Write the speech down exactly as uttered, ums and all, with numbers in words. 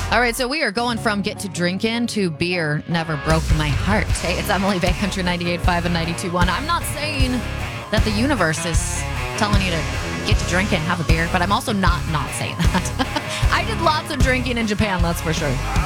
All right, so we are going from get to drinking to beer never broke my heart. Hey, it's Emily Bay Country ninety-eight point five and ninety-two point one. I'm not saying that the universe is telling you to get to drinking, have a beer, but I'm also not not saying that. I did lots of drinking in Japan, that's for sure.